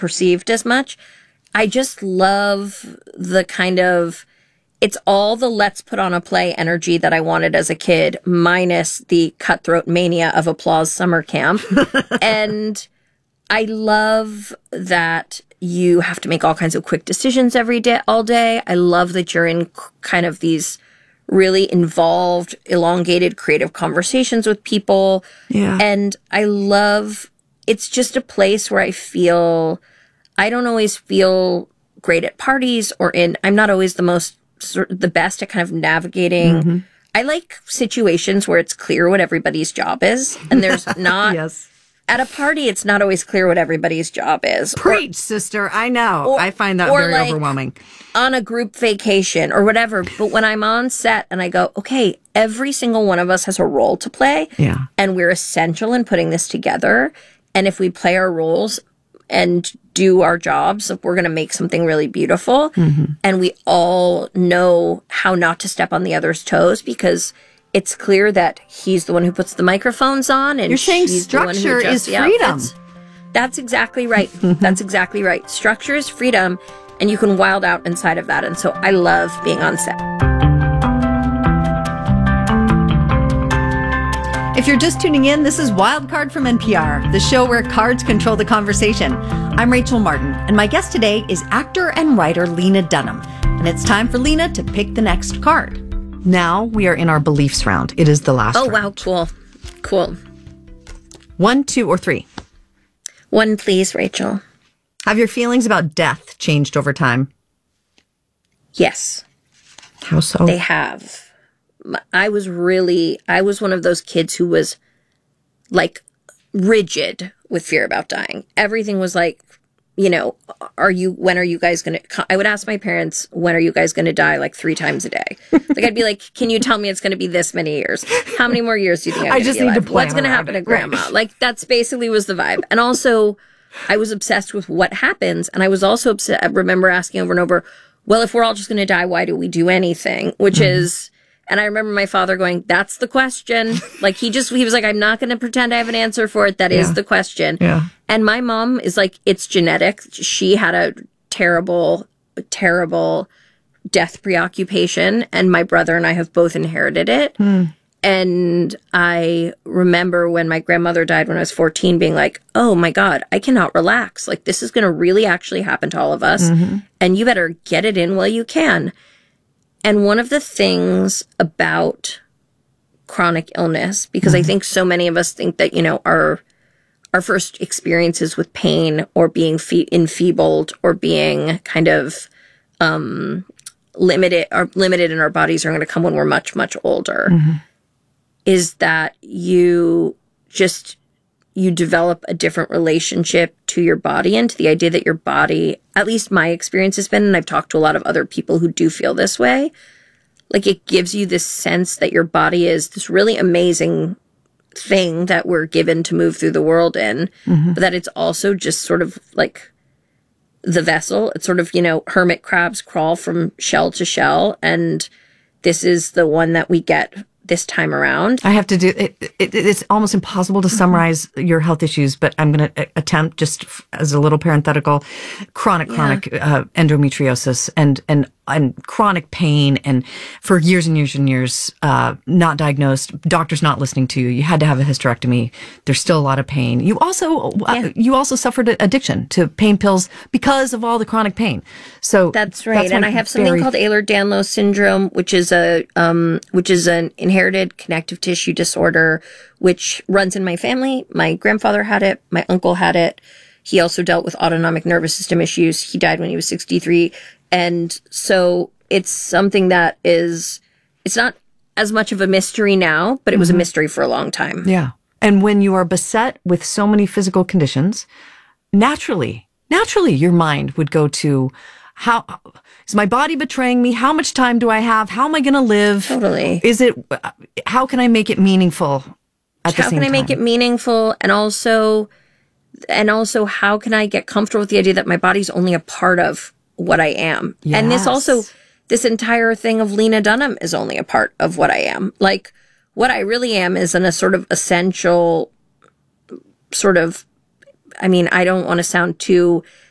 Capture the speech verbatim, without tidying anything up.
perceived as much. I just love the kind of, it's all the let's put on a play energy that I wanted as a kid, minus the cutthroat mania of applause summer camp. And I love that you have to make all kinds of quick decisions every day, all day. I love that you're in kind of these really involved, elongated, creative conversations with people. Yeah. And I love, it's just a place where I feel, I don't always feel great at parties or in, I'm not always the most, the best at kind of navigating. Mm-hmm. I like situations where it's clear what everybody's job is. And there's not, yes. At a party, it's not always clear what everybody's job is. Preach, or, sister. I know. Or, I find that very like overwhelming. On a group vacation or whatever. But when I'm on set and I go, okay, every single one of us has a role to play. Yeah. And we're essential in putting this together. And if we play our roles and do our jobs, we're going to make something really beautiful. Mm-hmm. And we all know how not to step on the other's toes because it's clear that he's the one who puts the microphones on, and you're saying she's structure the one who is freedom. Outfits. That's exactly right. That's exactly right. Structure is freedom, and you can wild out inside of that. And so I love being on set. If you're just tuning in, this is Wildcard from N P R, the show where cards control the conversation. I'm Rachel Martin, and my guest today is actor and writer Lena Dunham. And it's time for Lena to pick the next card. Now we are in our beliefs round. It is the last Oh, round. wow. Cool. Cool. One, two, or three? One, please, Rachel. Have your feelings about death changed over time? Yes. How so? They have. I was really, I was one of those kids who was like rigid with fear about dying. Everything was like, you know, are you, when are you guys going to, I would ask my parents, when are you guys going to die, like three times a day? Like, I'd be like, can you tell me it's going to be this many years? How many more years do you think I'm I going just to be need alive? to plan What's going to happen to grandma? Right. Like, that's basically was the vibe. And also, I was obsessed with what happens. And I was also obsessed, I remember asking over and over, well, if we're all just going to die, why do we do anything? Which mm-hmm. is, and I remember my father going, that's the question. Like, he just, he was like, I'm not going to pretend I have an answer for it. That yeah. is the question. Yeah. And my mom is like, it's genetic. She had a terrible, terrible death preoccupation. And my brother and I have both inherited it. Mm. And I remember when my grandmother died when I was fourteen being like, oh my God, I cannot relax. Like, this is going to really actually happen to all of us. Mm-hmm. And you better get it in while you can. And one of the things about chronic illness, because mm-hmm. I think so many of us think that, you know, our our first experiences with pain or being fe- enfeebled or being kind of um, limited or limited in our bodies are going to come when we're much, much older, mm-hmm. is that you just, you develop a different relationship to your body and to the idea that your body, at least my experience has been, and I've talked to a lot of other people who do feel this way, like it gives you this sense that your body is this really amazing thing that we're given to move through the world in, mm-hmm. but that it's also just sort of like the vessel. It's sort of, you know, hermit crabs crawl from shell to shell, and this is the one that we get this time around. I have to do it, it. It's almost impossible to summarize your health issues, but I'm going to attempt, just as a little parenthetical, chronic, yeah. chronic uh, endometriosis and and and chronic pain, and for years and years and years, uh, not diagnosed, doctors not listening to you. You had to have a hysterectomy. There's still a lot of pain. You also yeah. uh, you also suffered addiction to pain pills because of all the chronic pain. So that's right. That's and I have something very... called Ehlers-Danlos syndrome, which is a um, which is an inherited connective tissue disorder, which runs in my family. My grandfather had it. My uncle had it. He also dealt with autonomic nervous system issues. He died when he was sixty-three. And so it's something that is, it's not as much of a mystery now, but it was mm-hmm. a mystery for a long time. Yeah. And when you are beset with so many physical conditions, naturally, naturally your mind would go to, how is my body betraying me? How much time do I have? How am I going to live? Totally. Is it, how can I make it meaningful at the how same time? How can I make it meaningful? And also, and also how can I get comfortable with the idea that my body's only a part of what I am? Yes. And this also, this entire thing of Lena Dunham is only a part of what I am. Like, what I really am is in a sort of essential sort of, I mean, I don't want to sound too